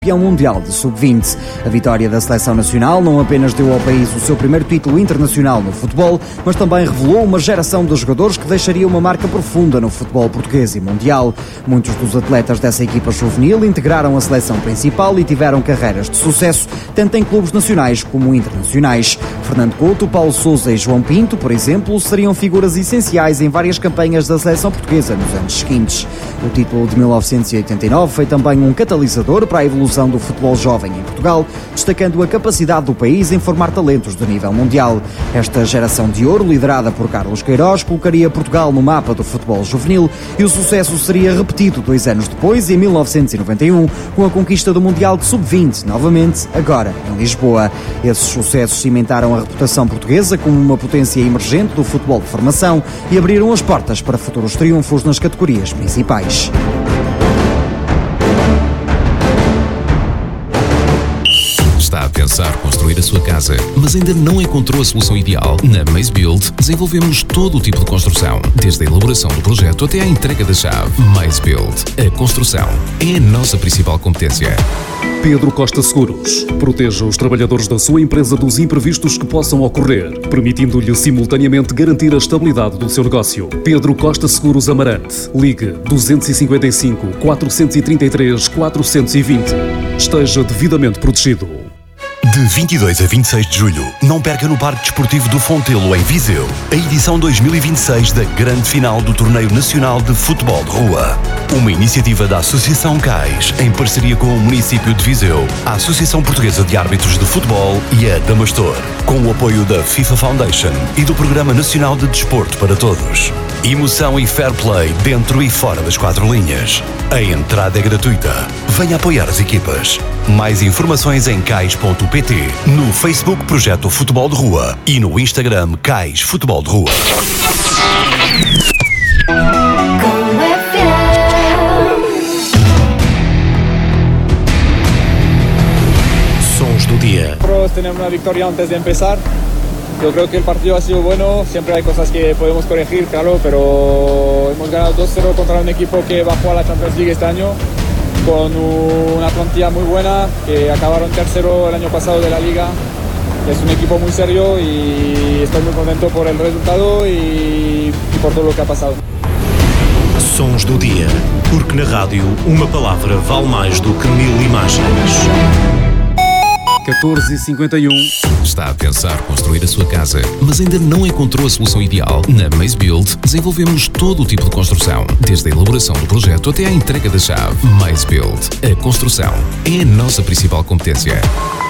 Campeão mundial de sub-20. A vitória da seleção nacional não apenas deu ao país o seu primeiro título internacional no futebol, mas também revelou uma geração de jogadores que deixaria uma marca profunda no futebol português e mundial. Muitos dos atletas dessa equipa juvenil integraram a seleção principal e tiveram carreiras de sucesso, tanto em clubes nacionais como internacionais. Fernando Couto, Paulo Sousa e João Pinto, por exemplo, seriam figuras essenciais em várias campanhas da seleção portuguesa nos anos seguintes. O título de 1989 foi também um catalisador para a evolução do futebol jovem em Portugal, destacando a capacidade do país em formar talentos de nível mundial. Esta geração de ouro, liderada por Carlos Queiroz, colocaria Portugal no mapa do futebol juvenil e o sucesso seria repetido 2 anos depois, em 1991, com a conquista do Mundial de Sub-20, novamente, agora em Lisboa. Esses sucessos cimentaram a reputação portuguesa como uma potência emergente do futebol de formação e abriram as portas para futuros triunfos nas categorias principais. Está a pensar construir a sua casa, mas ainda não encontrou a solução ideal? Na Maze Build desenvolvemos todo o tipo de construção, desde a elaboração do projeto até à entrega da chave. Maze Build. A construção é a nossa principal competência. Pedro Costa Seguros. Proteja os trabalhadores da sua empresa dos imprevistos que possam ocorrer, permitindo-lhe simultaneamente garantir a estabilidade do seu negócio. Pedro Costa Seguros Amarante. Ligue 255 433 420. Esteja devidamente protegido. De 22 a 26 de julho, não perca no Parque Desportivo do Fontelo, em Viseu, a edição 2026 da grande final do Torneio Nacional de Futebol de Rua. Uma iniciativa da Associação CAIS, em parceria com o município de Viseu, a Associação Portuguesa de Árbitros de Futebol e a Damastor, com o apoio da FIFA Foundation e do Programa Nacional de Desporto para Todos. Emoção e fair play dentro e fora das 4 linhas. A entrada é gratuita. Venha apoiar as equipas. Mais informações em cais.pt, no Facebook Projeto Futebol de Rua e no Instagram Cais Futebol de Rua. Sons do dia. Tener una victoria antes de empezar. Yo creo que el partido ha sido bueno, siempre hay cosas que podemos corregir, claro, pero hemos ganado 2-0 contra un equipo que bajó a la Champions League este año, con una plantilla muy buena, que acabaron tercero el año pasado de la Liga. Es un equipo muy serio y estoy muy contento por el resultado y por todo lo que ha pasado. Sons do dia, porque na rádio uma palavra vale mais do que 1000 imagens. 14h51. Está a pensar construir a sua casa, mas ainda não encontrou a solução ideal? Na Maze Build desenvolvemos todo o tipo de construção, desde a elaboração do projeto até à entrega da chave. Maze Build. A construção é a nossa principal competência.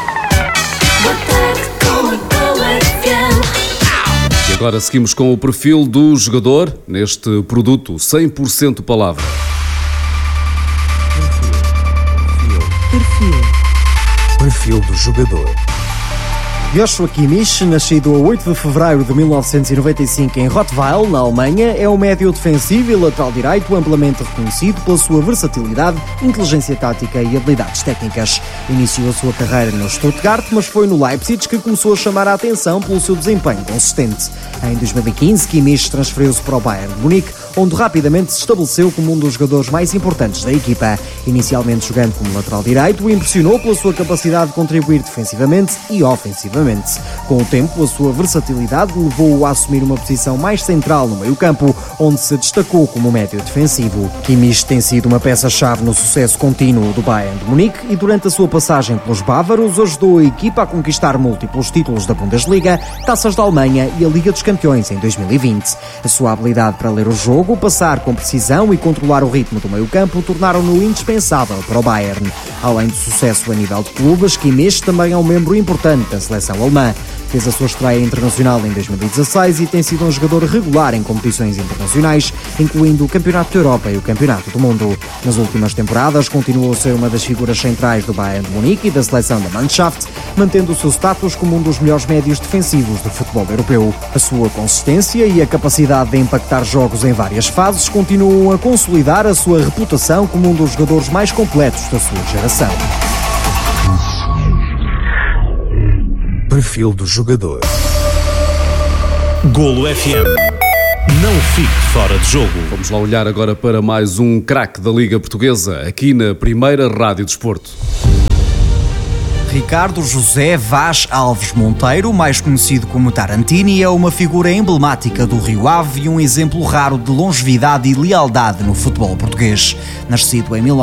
E agora seguimos com o perfil do jogador neste produto 100% palavra. Perfil do jogador. Joshua Kimmich, nascido a 8 de fevereiro de 1995 em Rottweil, na Alemanha, é um médio defensivo e lateral direito amplamente reconhecido pela sua versatilidade, inteligência tática e habilidades técnicas. Iniciou a sua carreira no Stuttgart, mas foi no Leipzig que começou a chamar a atenção pelo seu desempenho consistente. Em 2015, Kimmich transferiu-se para o Bayern de Munique, onde rapidamente se estabeleceu como um dos jogadores mais importantes da equipa. Inicialmente jogando como lateral direito, impressionou pela sua capacidade de contribuir defensivamente e ofensivamente. Com o tempo, a sua versatilidade levou-o a assumir uma posição mais central no meio-campo, onde se destacou como médio defensivo. Kimmich tem sido uma peça-chave no sucesso contínuo do Bayern de Munique e durante a sua passagem pelos bávaros ajudou a equipa a conquistar múltiplos títulos da Bundesliga, Taças da Alemanha e a Liga dos Campeões em 2020. A sua habilidade para ler o jogo, passar com precisão e controlar o ritmo do meio-campo tornaram-no indispensável para o Bayern. Além do sucesso a nível de clubes, Kimmich também é um membro importante da seleção alemã. Fez a sua estreia internacional em 2016 e tem sido um jogador regular em competições internacionais, incluindo o Campeonato da Europa e o Campeonato do Mundo. Nas últimas temporadas, continuou a ser uma das figuras centrais do Bayern de Munique e da seleção da Mannschaft, mantendo o seu status como um dos melhores médios defensivos do futebol europeu. A sua consistência e a capacidade de impactar jogos em várias fases continuam a consolidar a sua reputação como um dos jogadores mais completos da sua geração. Perfil do jogador. Golo FM. Não fique fora de jogo. Vamos lá olhar agora para mais um craque da Liga Portuguesa, aqui na Primeira Rádio Desporto. Ricardo José Vaz Alves Monteiro, mais conhecido como Tarantini, é uma figura emblemática do Rio Ave e um exemplo raro de longevidade e lealdade no futebol português. Nascido em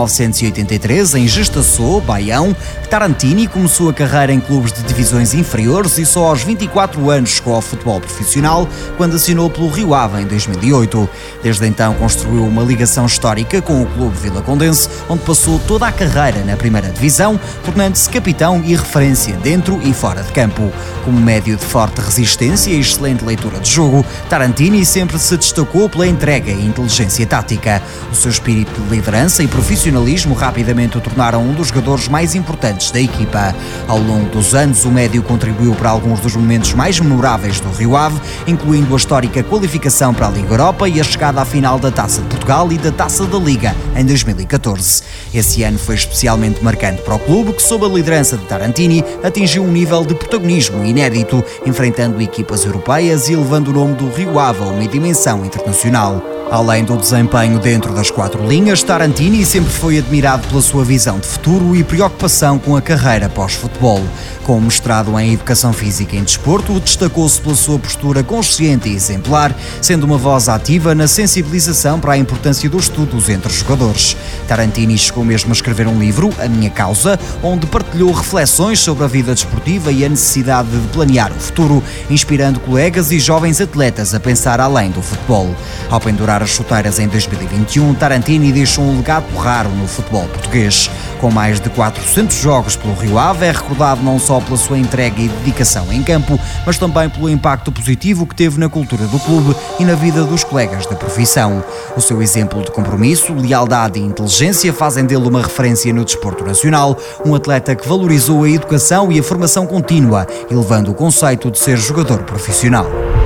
1983 em Gestaçô, Baião, Tarantini começou a carreira em clubes de divisões inferiores e só aos 24 anos chegou ao futebol profissional, quando assinou pelo Rio Ave em 2008. Desde então construiu uma ligação histórica com o clube vilacondense, onde passou toda a carreira na primeira divisão, tornando-se capitão e referência dentro e fora de campo. Como médio de forte resistência e excelente leitura de jogo, Tarantini sempre se destacou pela entrega e inteligência tática. O seu espírito de liderança e profissionalismo rapidamente o tornaram um dos jogadores mais importantes da equipa. Ao longo dos anos, o médio contribuiu para alguns dos momentos mais memoráveis do Rio Ave, incluindo a histórica qualificação para a Liga Europa e a chegada à final da Taça de Portugal e da Taça da Liga em 2014. Esse ano foi especialmente marcante para o clube, que sob a liderança de Tarantini atingiu um nível de protagonismo inédito, enfrentando equipas europeias e elevando o nome do Rio Ave a uma dimensão internacional. Além do desempenho dentro das quatro linhas, Tarantini sempre foi admirado pela sua visão de futuro e preocupação com a carreira pós-futebol. Com mestrado em Educação Física e Desporto, destacou-se pela sua postura consciente e exemplar, sendo uma voz ativa na sensibilização para a importância dos estudos entre os jogadores. Tarantini chegou mesmo a escrever um livro, A Minha Causa, onde partilhou reflexões sobre a vida desportiva e a necessidade de planear o futuro, inspirando colegas e jovens atletas a pensar além do futebol. Ao pendurar as chuteiras em 2021, Tarantini deixou um legado raro no futebol português. Com mais de 400 jogos pelo Rio Ave, é recordado não só pela sua entrega e dedicação em campo, mas também pelo impacto positivo que teve na cultura do clube e na vida dos colegas da profissão. O seu exemplo de compromisso, lealdade e inteligência fazem dele uma referência no desporto nacional, um atleta que valorizou a educação e a formação contínua, elevando o conceito de ser jogador profissional.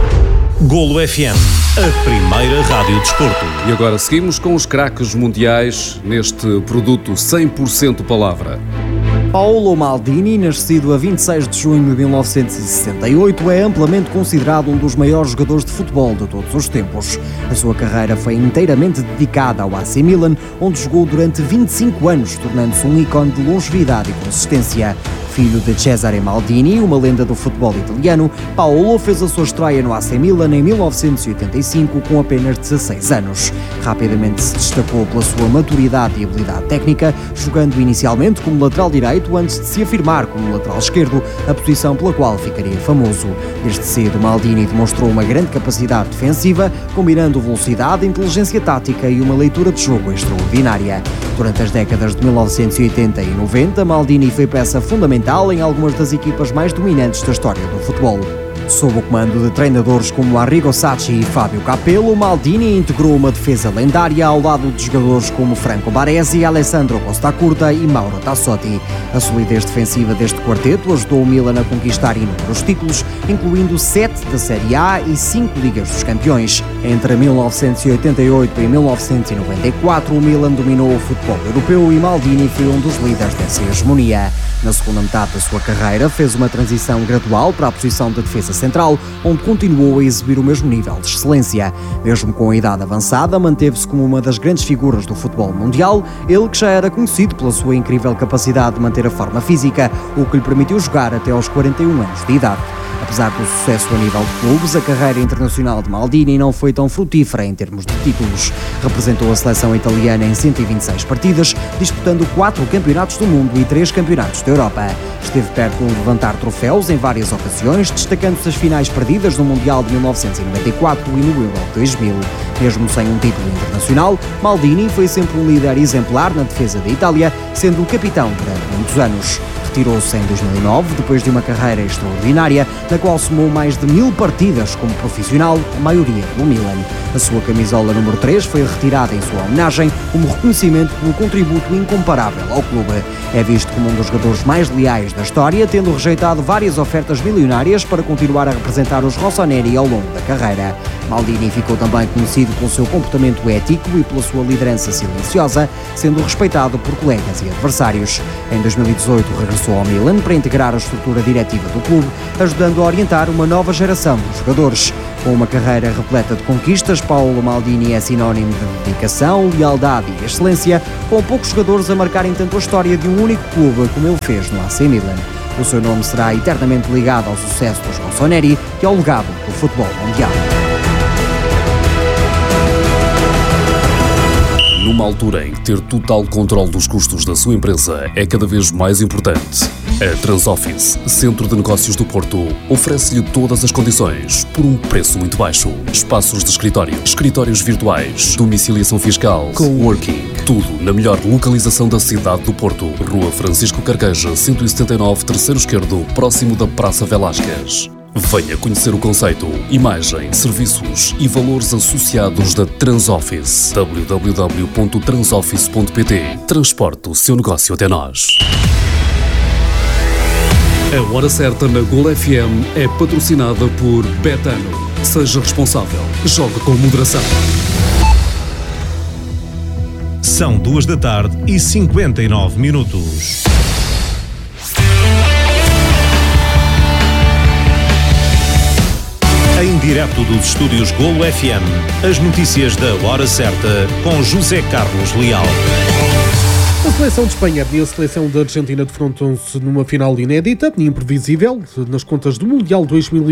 Golo FM, a primeira rádio desporto. E agora seguimos com os craques mundiais neste produto 100% palavra. Paolo Maldini, nascido a 26 de junho de 1968, é amplamente considerado um dos maiores jogadores de futebol de todos os tempos. A sua carreira foi inteiramente dedicada ao AC Milan, onde jogou durante 25 anos, tornando-se um ícone de longevidade e consistência. Filho de Cesare Maldini, uma lenda do futebol italiano, Paolo fez a sua estreia no AC Milan em 1985 com apenas 16 anos. Rapidamente se destacou pela sua maturidade e habilidade técnica, jogando inicialmente como lateral direito antes de se afirmar como lateral esquerdo, a posição pela qual ficaria famoso. Desde cedo, Maldini demonstrou uma grande capacidade defensiva, combinando velocidade, inteligência tática e uma leitura de jogo extraordinária. Durante as décadas de 1980 e 90, Maldini foi peça fundamental em algumas das equipas mais dominantes da história do futebol. Sob o comando de treinadores como Arrigo Sacchi e Fábio Capello, Maldini integrou uma defesa lendária ao lado de jogadores como Franco Baresi, Alessandro Costa Curta e Mauro Tassotti. A solidez defensiva deste quarteto ajudou o Milan a conquistar inúmeros títulos, incluindo 7 da Série A e 5 Ligas dos Campeões. Entre 1988 e 1994, o Milan dominou o futebol europeu e Maldini foi um dos líderes dessa hegemonia. Na segunda metade da sua carreira, fez uma transição gradual para a posição de defesa central, onde continuou a exibir o mesmo nível de excelência. Mesmo com a idade avançada, manteve-se como uma das grandes figuras do futebol mundial, ele que já era conhecido pela sua incrível capacidade de manter a forma física, o que lhe permitiu jogar até aos 41 anos de idade. Apesar do sucesso a nível de clubes, a carreira internacional de Maldini não foi tão frutífera em termos de títulos. Representou a seleção italiana em 126 partidas, disputando 4 campeonatos do mundo e 3 campeonatos da Europa. Esteve perto de levantar troféus em várias ocasiões, destacando-se as finais perdidas no Mundial de 1994 e no Euro 2000. Mesmo sem um título internacional, Maldini foi sempre um líder exemplar na defesa da Itália, sendo o capitão durante muitos anos. Retirou-se em 2009, depois de uma carreira extraordinária, na qual somou mais de 1000 partidas como profissional, a maioria pelo Milan. A sua camisola número 3 foi retirada em sua homenagem, como reconhecimento pelo contributo incomparável ao clube. É visto como um dos jogadores mais leais da história, tendo rejeitado várias ofertas milionárias para continuar a representar os rossoneri ao longo da carreira. Maldini ficou também conhecido pelo seu comportamento ético e pela sua liderança silenciosa, sendo respeitado por colegas e adversários. Em 2018 regressou ao Milan para integrar a estrutura diretiva do clube, ajudando a orientar uma nova geração de jogadores. Com uma carreira repleta de conquistas, Paulo Maldini é sinónimo de dedicação, lealdade e excelência, com poucos jogadores a marcarem tanto a história de um único clube como ele fez no AC Milan. O seu nome será eternamente ligado ao sucesso dos Rossoneri e ao legado do futebol mundial. Numa altura em que ter total controle dos custos da sua empresa é cada vez mais importante, a Transoffice, Centro de Negócios do Porto, oferece-lhe todas as condições por um preço muito baixo. Espaços de escritório, escritórios virtuais, domiciliação fiscal, coworking, tudo na melhor localização da cidade do Porto. Rua Francisco Carqueja, 179, terceiro esquerdo, próximo da Praça Velásquez. Venha conhecer o conceito, imagem, serviços e valores associados da Transoffice. www.transoffice.pt. Transporte o seu negócio até nós. A Hora Certa na Gol FM é patrocinada por Betano. Seja responsável. Jogue com moderação. São 2:59. Em direto dos estúdios Golo FM, as notícias da Hora Certa com José Carlos Leal. A seleção de Espanha e a seleção da Argentina defrontam-se numa final inédita e imprevisível nas contas do Mundial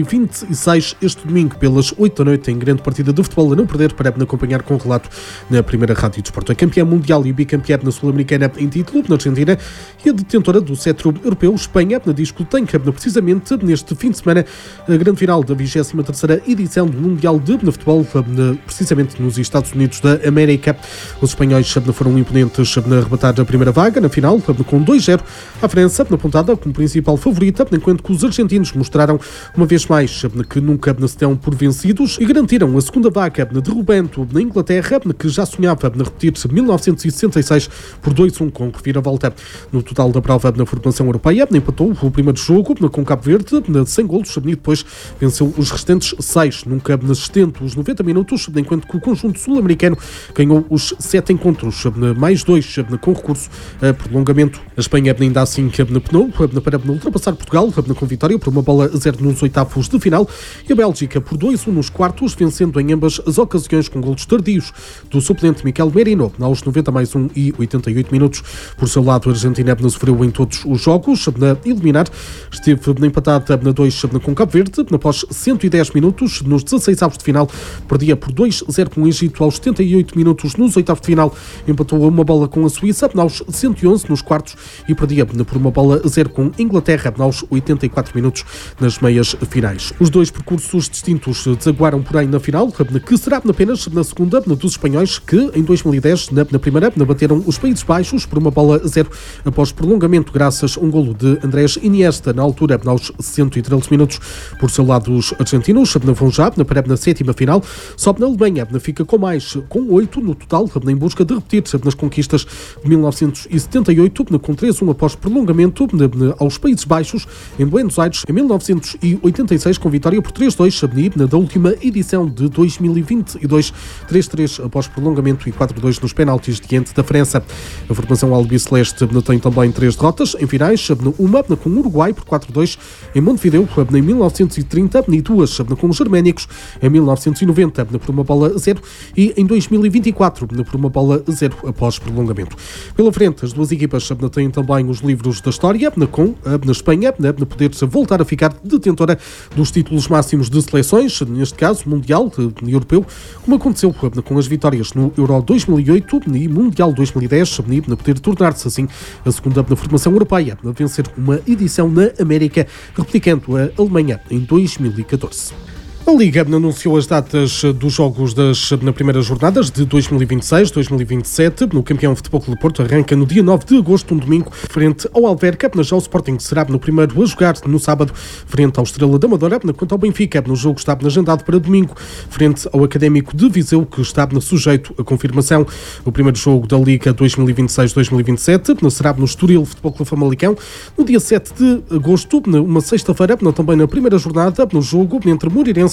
2026 este domingo pelas 8 da noite em grande partida de futebol a não perder para acompanhar com relato na primeira rádio de desporto. A campeã mundial e bicampeã na Sul-Americana em título na Argentina e a detentora do cetro europeu Espanha na disputa precisamente neste fim de semana a grande final da 23ª edição do Mundial de futebol precisamente nos Estados Unidos da América. Os espanhóis foram imponentes na arrebatar a primeira vaga na final, com 2-0 à França, apontada como principal favorita, enquanto que os argentinos mostraram uma vez mais que nunca se dão por vencidos e garantiram a segunda vaga, derrubando na Inglaterra, que já sonhava repetir 1966 por 2-1 com reviravolta. No total da prova na formação europeia, empatou o primeiro jogo com Cabo Verde, sem golos, e depois venceu os restantes 6, nunca assistente os 90 minutos, enquanto que o conjunto sul-americano ganhou os 7 encontros, mais 2 com recurso a prolongamento. A Espanha ainda assim penou para ultrapassar Portugal com vitória por 1-0 nos oitavos de final e a Bélgica por 2-1 nos quartos, vencendo em ambas as ocasiões com golos tardios do suplente Miquel Merino aos 90+1 e 88 minutos. Por seu lado, a Argentina sofreu em todos os jogos na eliminar, esteve empatada na 2 com Cabo Verde após 110 minutos nos 16avos de final, perdia por 2-0 com o Egito aos 78 minutos nos oitavos de final, empatou a uma bola com a Suíça aos 111 nos quartos e perdia por 1-0 com Inglaterra aos 84 minutos nas meias finais. Os dois percursos distintos desaguaram, porém, na final, que será apenas na segunda dos espanhóis, que em 2010, na primeira, bateram os Países Baixos por 1-0 após prolongamento, graças a um golo de Andrés Iniesta, na altura, aos 113 minutos. Por seu lado, os argentinos vão já para a sétima final, só na Alemanha fica com 8 no total, em busca de repetir nas conquistas de 1978, com 3-1 após prolongamento aos Países Baixos, em Buenos Aires, em 1986, com vitória por 3-2 da última edição de 2022, 3-3 após prolongamento e 4-2 nos penaltis diante da França. A formação albiceleste tem também 3 derrotas em finais, uma com o Uruguai por 4-2 em Montevideo em 1930 e 2 com os germânicos em 1990 por 1-0 e em 2024 por 1-0 após prolongamento. Pela frente, as duas equipas têm também os livros da história, com na Espanha poder voltar a ficar detentora dos títulos máximos de seleções, neste caso Mundial e Europeu, como aconteceu com as vitórias no Euro 2008 e Mundial 2010, poder tornar-se assim a segunda formação europeia a vencer uma edição na América, replicando a Alemanha em 2014. A Liga anunciou as datas dos jogos das primeiras jornadas de 2026-2027. No campeão Futebol Clube do Porto arranca no dia 9 de agosto, um domingo, frente ao Alverca. Já o Sporting será no primeiro a jogar no sábado, frente ao Estrela da Amadora. Quanto ao Benfica, no jogo está agendado para domingo, frente ao Académico de Viseu, que está sujeito à confirmação. O primeiro jogo da Liga 2026-2027 será no Estoril Futebol Clube Famalicão, no dia 7 de agosto, uma sexta-feira, também na primeira jornada, no jogo entre Moreirense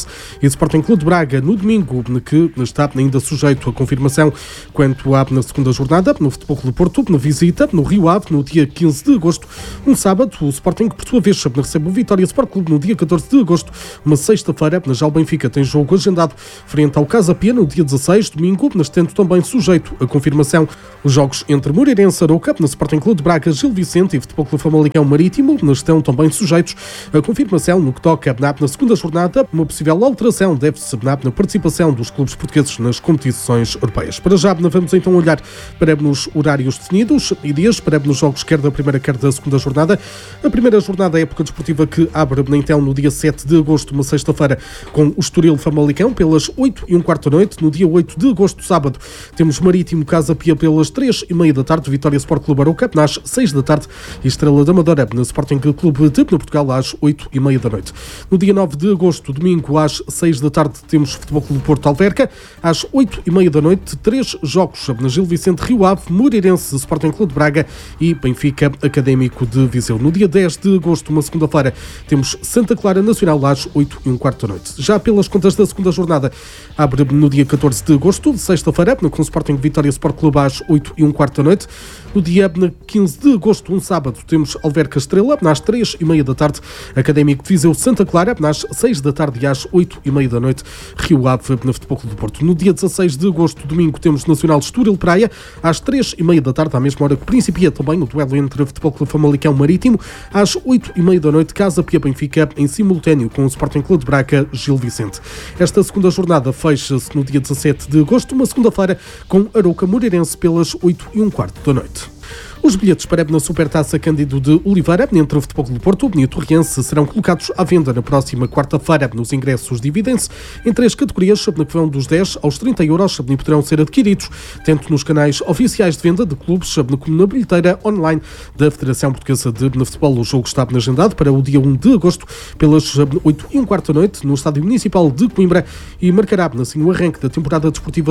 e Sporting Clube de Braga no domingo, que está ainda sujeito a confirmação quanto à na segunda jornada, no Futebol Clube Porto, na visita no Rio Ave, no dia 15 de agosto, um sábado, o Sporting, por sua vez, recebe o Vitória Sport Clube no dia 14 de agosto, uma sexta-feira, já o Benfica tem jogo agendado frente ao Casa Pia no dia 16, domingo, estando também sujeito a confirmação os jogos entre Moreirense, Arouca, no Sporting Clube de Braga, Gil Vicente e Futebol Clube Famalicão Marítimo, estão também sujeitos a confirmação no que toca na segunda jornada, uma possível alteração deve-se na participação dos clubes portugueses nas competições europeias. Para já, vamos então olhar para os horários definidos e dias para os jogos quer da primeira quer da segunda jornada. A primeira jornada é a época desportiva que abre então no dia 7 de agosto, uma sexta-feira, com o Estoril Famalicão pelas 8h15 da noite. No dia 8 de agosto, sábado, temos Marítimo Casa Pia pelas 3h30 da tarde, Vitória Sport Clube Arouca às 6 da tarde e Estrela da Amadora na Sporting Clube de Portugal às 8h30 da noite. No dia 9 de agosto, domingo, às 6 da tarde, temos Futebol Clube Porto Alverca. Às 8h30 da noite, 3 jogos na Gil Vicente, Rio Ave, Moreirense, Sporting Clube de Braga e Benfica Académico de Viseu. No dia 10 de agosto, uma segunda-feira, temos Santa Clara Nacional às 8h15 da noite. Já pelas contas da segunda jornada, abre no dia 14 de agosto, sexta-feira, com o Sporting Vitória Sport Clube às 8h15 da noite. No dia 15 de agosto, um sábado, temos Alverca Estrela às 3h30 da tarde, Académico de Viseu Santa Clara às 6 da tarde e às 8h30 da noite, Rio Ave na Futebol Clube do Porto. No dia 16 de agosto, domingo, temos Nacional de Estoril Praia às 3h30 da tarde, à mesma hora que principia também o duelo entre Futebol Clube Famalicão Marítimo, às 8h30 da noite, Casa Pia Benfica em simultâneo com o Sporting Clube de Braga Gil Vicente. Esta segunda jornada fecha-se no dia 17 de agosto, uma segunda-feira, com Arouca Moreirense pelas 8h15 da noite. Os bilhetes para a Supertaça Cândido de Oliveira, entre o Futebol Clube do Porto e o Torriense, serão colocados à venda na próxima quarta-feira. Nos ingressos dividem-se em 3 categorias, que vão dos 10 aos 30 euros, e poderão ser adquiridos tanto nos canais oficiais de venda de clubes como na bilheteira online da Federação Portuguesa de Futebol. O jogo está agendado para o dia 1 de agosto, pelas 8h15 da noite, no Estádio Municipal de Coimbra, e marcará assim o arranque da temporada desportiva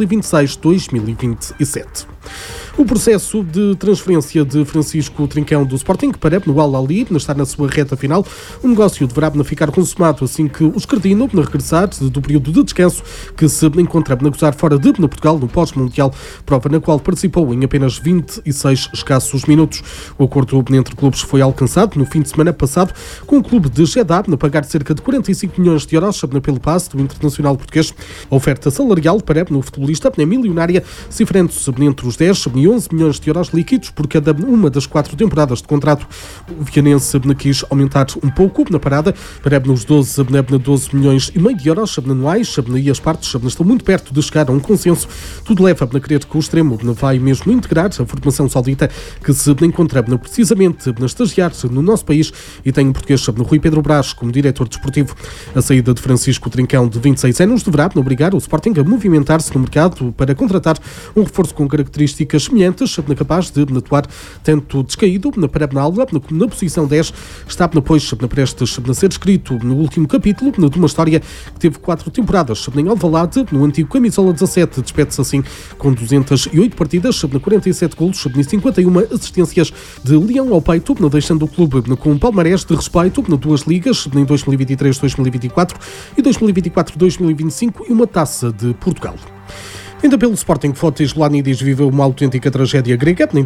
2026-2027. O processo de transferência de Francisco Trincão do Sporting para o Al-Ahly está na sua reta final. O negócio deverá ficar consumado assim que o escardino regressar do período de descanso que se encontra a gozar fora de Portugal no pós-mundial, prova na qual participou em apenas 26 escassos minutos. O acordo entre clubes foi alcançado no fim de semana passado, com o clube de Jeddah a pagar cerca de 45 milhões de euros pelo passe do internacional português. A oferta salarial para o futebolista é milionária, cifrando-se entre os 10 e 11 milhões de euros líquidos por cada uma das 4 temporadas de contrato. O vianense quis aumentar um pouco na parada para os 12 milhões e meio de euros anuais, e as partes estão muito perto de chegar a um consenso. Tudo leva a crer que o extremo vai mesmo integrar a formação saudita, que se encontra precisamente a estagiar no nosso país e tem o português Rui Pedro Brás como diretor desportivo. A saída de Francisco Trincão, de 26 anos, deverá obrigar o Sporting a movimentar-se no mercado para contratar um reforço com características semelhantes, capaz de atuar tanto descaído para a aula como na posição 10. Está, pois, prestes a ser escrito no último capítulo de uma história que teve 4 temporadas em Alvalade. No antigo camisola 17, despede-se assim com 208 partidas, 47 golos e 51 assistências de leão ao peito, deixando o clube com um palmarés de respeito na 2 ligas, em 2023-2024 e 2024-2025, e uma taça de Portugal. Ainda pelo Sporting, Fotis Ioannidis viveu uma autêntica tragédia grega em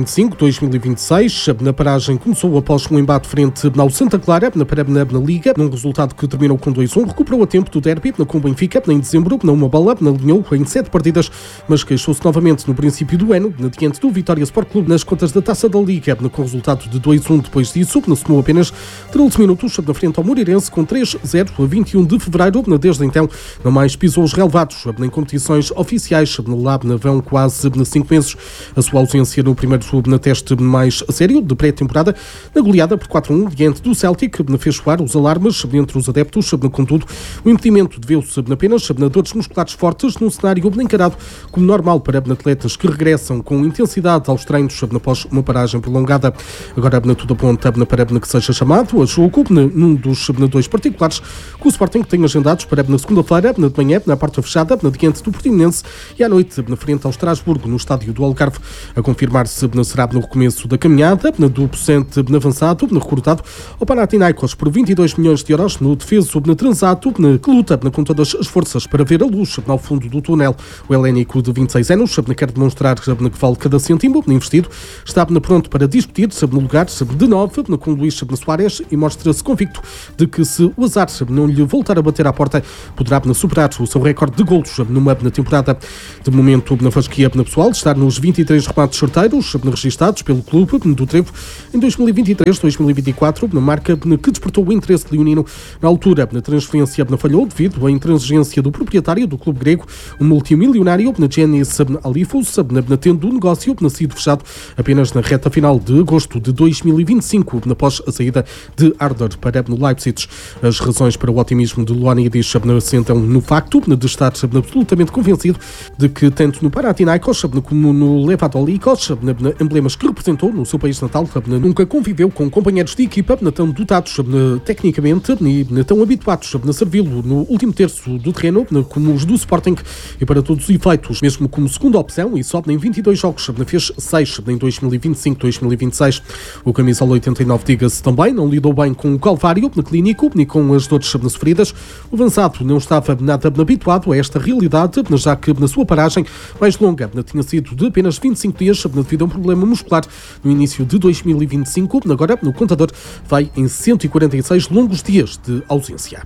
2025-2026. Na paragem começou após um embate frente ao Santa Clara na Liga, num resultado que terminou com 2-1. Recuperou a tempo do derby com o Benfica em dezembro, uma bola, alinhou em 7 partidas, mas queixou-se novamente no princípio do ano, diante do Vitória Sport Clube nas contas da Taça da Liga, com o resultado de 2-1. Depois disso, somou apenas 13 minutos na frente ao Moreirense, com 3-0 a 21 de fevereiro. Desde então, não mais pisou os relevados em competições oficiais. Lá vão quase 5 meses. A sua ausência no primeiro teste mais sério de pré-temporada, na goleada por 4-1 diante do Celtic, fez soar os alarmes entre os adeptos. Contudo, o impedimento deveu-se apenas a dores musculares fortes, num cenário encarado como normal para atletas que regressam com intensidade aos treinos após uma paragem prolongada. Agora tudo aponta para que seja chamado a jogo num dos 2 particulares que o Sporting tem agendados para na segunda-feira, de manhã, na porta fechada, diante do Portimonense, e à noite, na frente ao Estrasburgo, no estádio do Algarve, a confirmar-se será no recomeço da caminhada, do Pocente avançado, recrutado ao Panathinaikos por 22 milhões de euros, no defeso transato, que luta com todas as forças para ver a luz ao fundo do túnel. O helénico de 26 anos quer demonstrar que vale cada cêntimo investido, está pronto para discutir no lugar de 9 com Luís Soares e mostra-se convicto de que se o azar não lhe voltar a bater à porta, poderá superar o seu recorde de golos numa temporada. De momento, na fasquia pessoal, está nos 23 remates certeiros registados pelo clube do Trevo em 2023-2024, na marca que despertou o interesse leonino. Na altura, a transferência falhou devido à intransigência do proprietário do clube grego, o multimilionário Giannis Alifous, tendo o negócio sido fechado apenas na reta final de agosto de 2025, após a saída de Ardor para o Leipzig. As razões para o otimismo de Ioannidis assentam no facto de estar absolutamente convencido de que tanto no Panathinaikos como no Levadolíkos, emblemas que representou no seu país natal, nunca conviveu com companheiros de equipa tão dotados tecnicamente e tão habituados a servi-lo no último terço do terreno como os do Sporting, e para todos os efeitos, mesmo como segunda opção, e só em 22 jogos fez 6 em 2025-2026. O camisola 89, diga-se também, não lidou bem com o calvário clínico nem com as dores sofridas. O avançado não estava nada habituado a esta realidade, já que na sua paragem mais longa tinha sido de apenas 25 dias devido a um problema muscular no início de 2025. Agora, no contador, vai em 146 longos dias de ausência.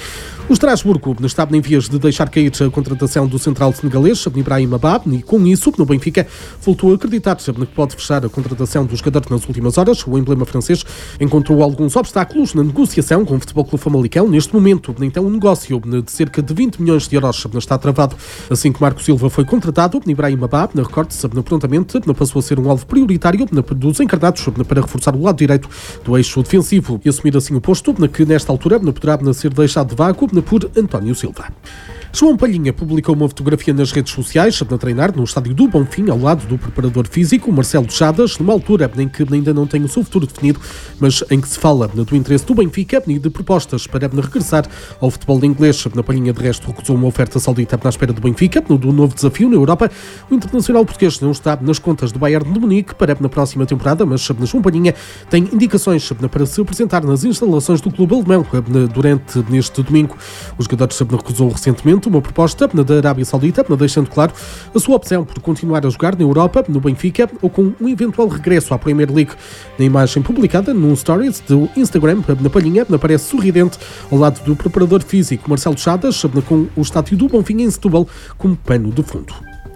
O Estrasburgo está em vias de deixar cair a contratação do central senegalês Ibrahim Abab, e com isso, no Benfica, voltou a acreditar que pode fechar a contratação do jogador nas últimas horas. O emblema francês encontrou alguns obstáculos na negociação com o Futebol Clube Famalicão. Neste momento, então, um negócio de cerca de 20 milhões de euros está travado. Assim que Marco Silva foi contratado, Ibrahim Abab, recorde-se prontamente, passou a ser um alvo prioritário dos encarnados para reforçar o lado direito do eixo defensivo e assumir assim o posto que, nesta altura, poderá ser deixado de vácuo por António Silva. João Palhinha publicou uma fotografia nas redes sociais a treinar no estádio do Bonfim, ao lado do preparador físico Marcelo Chadas, numa altura em que ainda não tem o seu futuro definido, mas em que se fala do interesse do Benfica e de propostas para regressar ao futebol inglês. Na Palhinha, de resto, recusou uma oferta saudita na espera do Benfica, do novo desafio na Europa. O internacional português não está nas contas do Bayern de Munique para na próxima temporada, mas João Palhinha tem indicações para se apresentar nas instalações do clube alemão durante neste domingo. O jogador recusou recentemente uma proposta da Arábia Saudita, deixando claro a sua opção por continuar a jogar na Europa, no Benfica, ou com um eventual regresso à Premier League. Na imagem publicada no Stories do Instagram, na Palhinha aparece sorridente ao lado do preparador físico Marcelo Chadas, com o estádio do Bonfim em Setúbal como pano de fundo.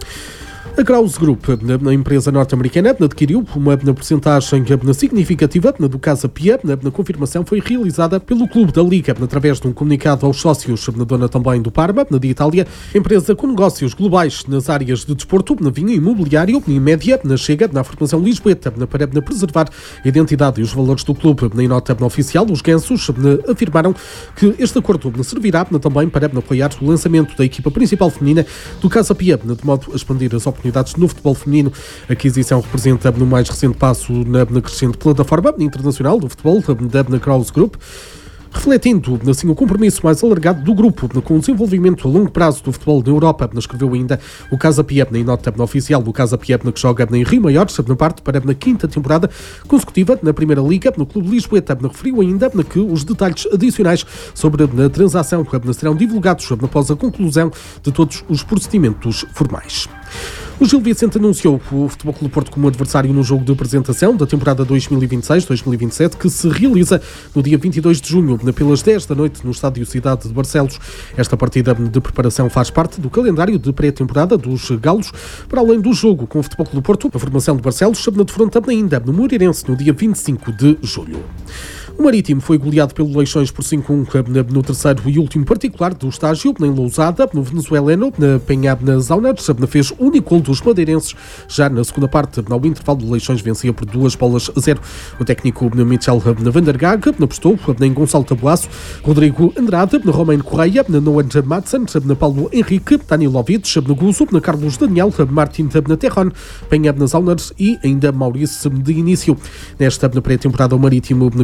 A Krause Group, a empresa norte-americana, adquiriu uma porcentagem significativa do Casa Pia. A confirmação foi realizada pelo Clube da Liga através de um comunicado aos sócios, dona também do Parma, de Itália, empresa com negócios globais nas áreas de desporto, vinho e imobiliário e média, chega na formação lisboeta para preservar a identidade e os valores do clube. Na nota oficial, os gansos afirmaram que este acordo servirá também para apoiar o lançamento da equipa principal feminina do Casa Pia, de modo a expandir as oportunidades no futebol feminino. A aquisição representa no mais recente passo na crescente plataforma internacional do futebol da Krause Group, refletindo assim o compromisso mais alargado do grupo com o desenvolvimento a longo prazo do futebol na Europa. Escreveu ainda o Casa Pia na nota oficial do Casa Pia, que joga em Rio Maior, na parte para na quinta temporada consecutiva na Primeira Liga. No Clube Lisboeta referiu ainda que os detalhes adicionais sobre a transação serão divulgados após a conclusão de todos os procedimentos formais. O Gil Vicente anunciou o Futebol Clube do Porto como adversário no jogo de apresentação da temporada 2026-2027, que se realiza no dia 22 de junho, pelas 10 da noite, no estádio Cidade de Barcelos. Esta partida de preparação faz parte do calendário de pré-temporada dos Galos. Para além do jogo com o Futebol Clube do Porto, a formação de Barcelos se defronta ainda no Moreirense no dia 25 de julho. O Marítimo foi goleado pelo Leixões por 5-1 no terceiro e último particular do estágio, em Lousada, no venezuelano, na Penhab, na Zauner. Fez o único gol dos madeirenses. Já na segunda parte, ao intervalo, o Leixões vencia por 2-0. O técnico Michel van der Gaag apostou em Gonçalo Tabuaço, Rodrigo Andrade, Romain Correia, Noah Madsen, Paulo Henrique, Danilovic, Guzo, Carlos Daniel, Martin Terron, Penhab, na Zauner e ainda Maurício de início. Nesta pré-temporada, o Marítimo que estagiou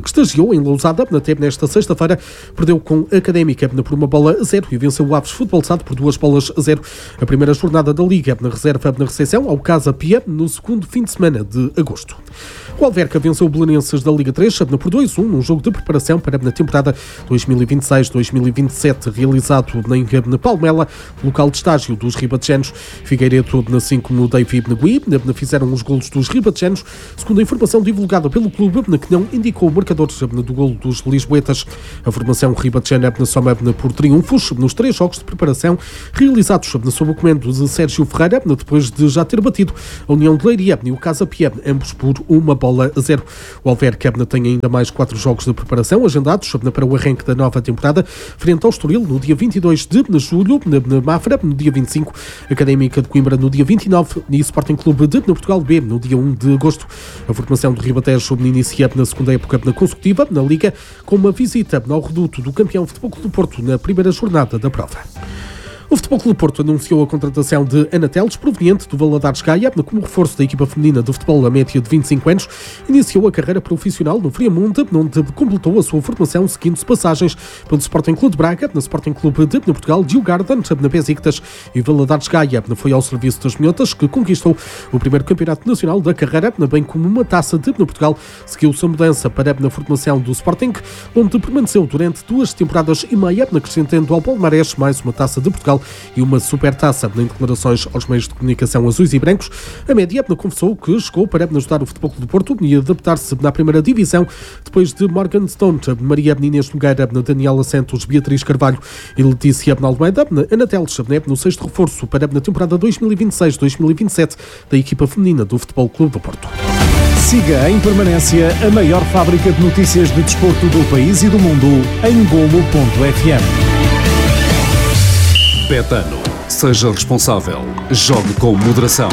Viseu, em Lousada, até nesta sexta-feira, perdeu com a Académica por 1-0 e venceu o Aves Futebol Sado por 2-0. A primeira jornada da Liga na reserva na recepção ao Casa Pia no segundo fim de semana de agosto. O Alverca venceu o Belenenses da Liga 3 por 2-1 num jogo de preparação para a temporada 2026-2027 realizado na Palmela, local de estágio dos ribatejanos. Figueiredo na 5 no David Negui, fizeram os golos dos ribatejanos, segundo a informação divulgada pelo clube, que não indicou o marcador do golo dos lisboetas. A formação ribatejana soma por triunfos nos 3 jogos de preparação realizados sob o comando de Sérgio Ferreira, depois de já ter batido a União de Leiria e o Casa Pia, ambos por 1-0. O Alverca tem ainda mais 4 jogos de preparação agendados para o arranque da nova temporada, frente ao Estoril no dia 22 de julho, na Mafra no dia 25, Académica de Coimbra no dia 29 e Sporting Clube de Portugal B no dia 1 de agosto. A formação do Ribatejo inicia na segunda época consecutiva na Liga, com uma visita ao reduto do campeão Futebol Clube do Porto na primeira jornada da prova. O Futebol Clube do Porto anunciou a contratação de Ana Teles, proveniente do Valadares Gaia, como reforço da equipa feminina de futebol a média de 25 anos. Iniciou a carreira profissional no Friamonte, onde completou a sua formação seguindo-se passagens pelo Sporting Clube de Braga, na Sporting Clube de Portugal, Diogarden, na Besiktas e Valadares Gaia. Foi ao serviço das minhotas que conquistou o primeiro campeonato nacional da carreira, bem como uma taça de Portugal. Seguiu sua mudança para a formação do Sporting, onde permaneceu durante 2 temporadas e meia, acrescentando ao palmarés mais uma taça de Portugal e uma supertaça. Em declarações aos meios de comunicação azuis e brancos, a média confessou que chegou para ajudar o Futebol Clube do Porto e adaptar-se na primeira divisão, depois de Morgan Stone, Maria Inês Nogueira, Daniela Santos, Beatriz Carvalho e Letícia Almeida. Ana Teles no 6º reforço para a temporada 2026-2027 da equipa feminina do Futebol Clube do Porto. Siga em permanência a maior fábrica de notícias de desporto do país e do mundo em Golo.fm. Betano. Seja responsável. Jogue com moderação.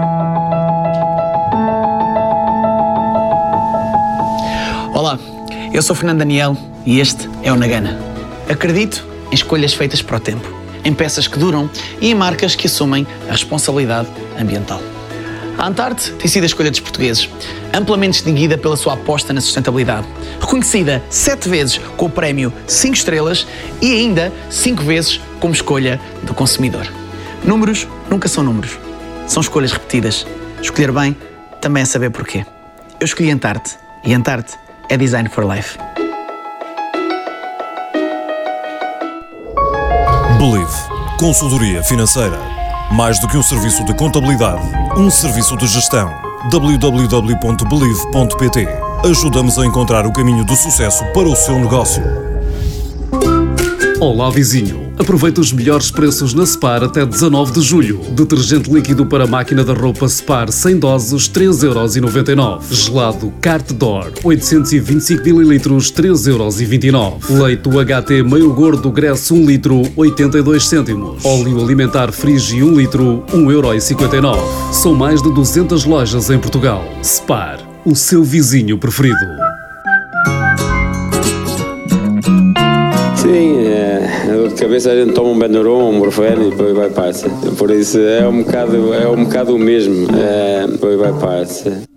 Olá, eu sou Fernando Daniel e este é o Nagana. Acredito em escolhas feitas para o tempo, em peças que duram e em marcas que assumem a responsabilidade ambiental. A Antarte tem sido a escolha dos portugueses, amplamente distinguida pela sua aposta na sustentabilidade, reconhecida 7 vezes com o prémio 5 estrelas e ainda 5 vezes como escolha do consumidor. Números nunca são números, são escolhas repetidas. Escolher bem também é saber porquê. Eu escolhi Antarte e Antarte é Design for Life. Believe. Consultoria financeira. Mais do que um serviço de contabilidade, um serviço de gestão. www.believe.pt. Ajudamos a encontrar o caminho do sucesso para o seu negócio. Olá, vizinho. Aproveita os melhores preços na Spar até 19 de julho. Detergente líquido para máquina da roupa Spar 100 doses, 3,99€. Gelado Carte D'Or, 825 ml, 3,29€. Leite UHT meio gordo Gresso 1 litro, 82 cêntimos. Óleo alimentar Frigi 1 litro, 1,59€. São mais de 200 lojas em Portugal. Spar, o seu vizinho preferido. Sim, a dor de cabeça a gente toma um Benuron, um Morfeno e depois vai passa. Por isso é um bocado o mesmo, depois vai passa.